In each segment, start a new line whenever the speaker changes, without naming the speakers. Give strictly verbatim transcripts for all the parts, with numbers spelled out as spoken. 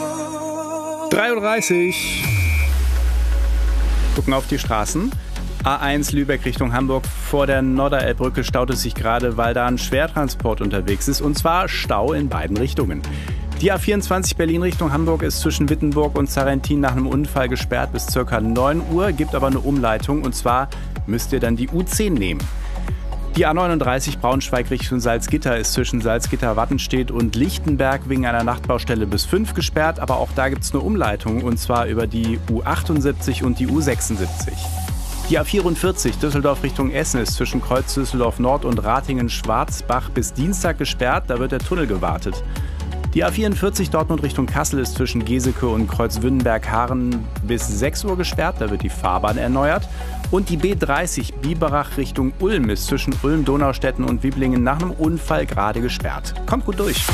drei Uhr dreißig. Gucken auf die Straßen. A eins Lübeck Richtung Hamburg. Vor der Norderelbbrücke staut es sich gerade, weil da ein Schwertransport unterwegs ist. Und zwar Stau in beiden Richtungen. Die A vierundzwanzig Berlin Richtung Hamburg ist zwischen Wittenburg und Sarrentin nach einem Unfall gesperrt bis ca. neun Uhr. Gibt aber eine Umleitung. Und zwar müsst ihr dann die U zehn nehmen. Die A neununddreißig Braunschweig Richtung Salzgitter ist zwischen Salzgitter-Wattenstedt und Lichtenberg wegen einer Nachtbaustelle bis fünf gesperrt. Aber auch da gibt es eine Umleitung. Und zwar über die U achtundsiebzig und die U sechsundsiebzig. Die A vierundvierzig Düsseldorf Richtung Essen ist zwischen Kreuz Düsseldorf Nord und Ratingen-Schwarzbach bis Dienstag gesperrt. Da wird der Tunnel gewartet. Die A vierundvierzig Dortmund Richtung Kassel ist zwischen Geseke und Kreuzwünnenberg-Haaren bis sechs Uhr gesperrt. Da wird die Fahrbahn erneuert. Und die B dreißig Biberach Richtung Ulm ist zwischen Ulm, Donaustetten und Wiblingen nach einem Unfall gerade gesperrt. Kommt gut durch.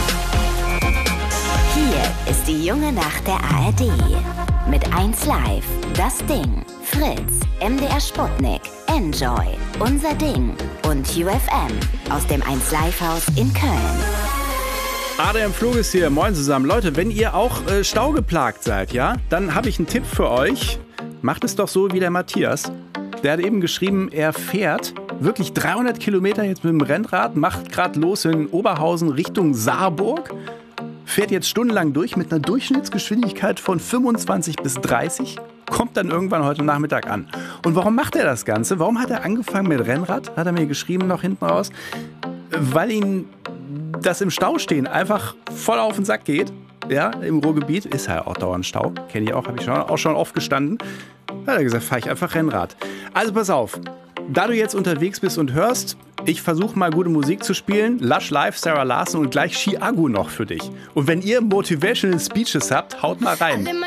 Hier ist die junge Nacht der A R D. Mit eins Live, Das Ding, Fritz, M D R Sputnik, Enjoy, Unser Ding und U F M aus dem eins Live Haus in Köln.
Adrian Flug ist hier. Moin zusammen. Leute, wenn ihr auch äh, staugeplagt seid, ja, dann habe ich einen Tipp für euch. Macht es doch so wie der Matthias. Der hat eben geschrieben, er fährt wirklich dreihundert Kilometer jetzt mit dem Rennrad, macht gerade los in Oberhausen Richtung Saarburg, fährt jetzt stundenlang durch mit einer Durchschnittsgeschwindigkeit von fünfundzwanzig bis dreißig, kommt dann irgendwann heute Nachmittag an. Und warum macht er das Ganze? Warum hat er angefangen mit Rennrad? Hat er mir geschrieben noch hinten raus. Weil ihn das im Stau stehen einfach voll auf den Sack geht. Ja, im Ruhrgebiet ist halt auch dauernd Stau. Kenne ich auch, habe ich schon, auch schon oft gestanden. Da hat er gesagt, fahre ich einfach Rennrad. Also pass auf, da du jetzt unterwegs bist und hörst, ich versuche mal gute Musik zu spielen. Lush Live, Sarah Larson und gleich Chiago noch für dich. Und wenn ihr Motivational Speeches habt, haut mal rein.